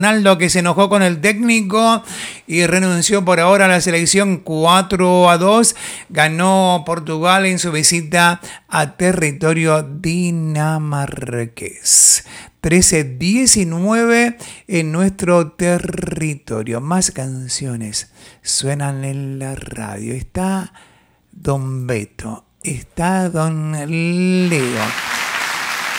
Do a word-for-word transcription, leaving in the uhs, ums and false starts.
Ronaldo, que se enojó con el técnico y renunció por ahora a la selección. Cuatro a dos ganó Portugal en su visita a territorio dinamarqués. trece diecinueve en nuestro territorio. Más canciones suenan en la radio. Está Don Beto, está Don Leo.